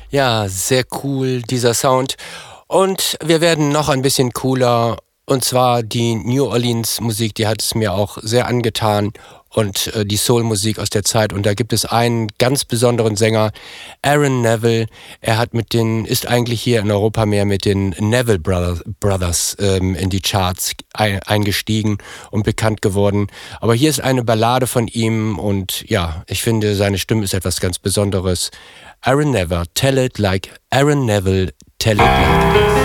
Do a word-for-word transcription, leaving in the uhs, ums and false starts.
Ja, sehr cool, dieser Sound. Und wir werden noch ein bisschen cooler. Und zwar die New Orleans Musik, die hat es mir auch sehr angetan. Und äh, die Soul-Musik aus der Zeit. Und da gibt es einen ganz besonderen Sänger, Aaron Neville. Er hat mit den, ist eigentlich hier in Europa mehr mit den Neville Brothers, Brothers ähm, in die Charts ein, eingestiegen und bekannt geworden. Aber hier ist eine Ballade von ihm und ja, ich finde, seine Stimme ist etwas ganz Besonderes. Aaron Neville, Tell It Like Aaron Neville, Tell It Like This.